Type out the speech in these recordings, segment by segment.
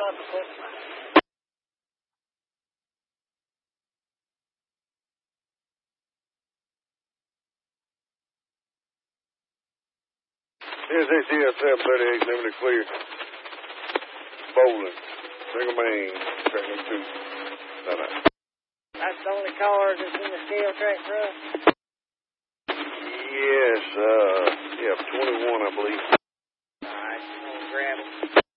about the foot. Here's ATF 738, limited clear. Bowling. Single main. Tracking 2. Bye-bye. That's the only car that's in the scale track for us? Yes, yeah, 21, I believe. Alright, I'm gonna grab him.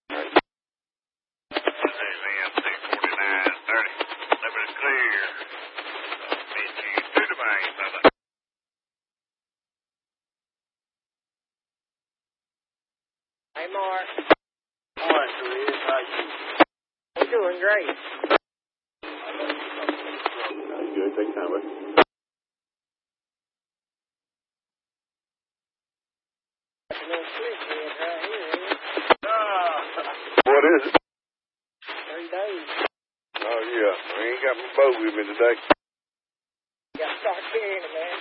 AZM 649, 30. Limited clear. Meet you to the main. Bye-bye. Hey, Mark. All right, Louise, how you? We're doing great. Good, take time, buddy. That's a little switch head right here, ain't it? What is it? 3 days. Oh, yeah. I ain't got my boat with me today. You gotta start carrying it, man.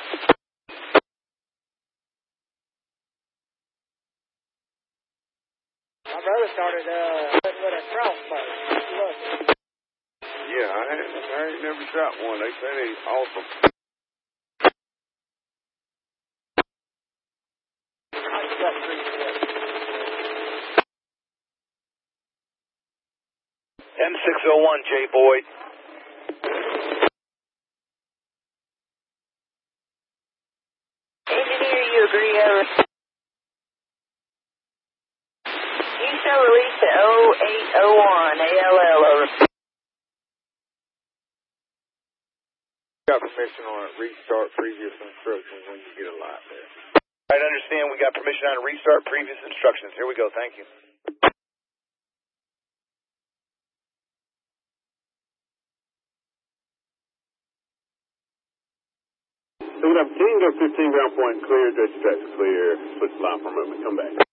My brother started putting with a crossbow. Look. Yeah, I ain't never shot one. They say they're awesome. M601, J. Boyd. Engineer, you agree, over. You shall release to 0801 ALL, over. Got permission on it. Restart previous instructions when you get a light there. I understand we got permission on restart previous instructions. Here we go, thank you. So we have Tango 15 ground point clear, stretch tracks clear, switch line for a moment, come back.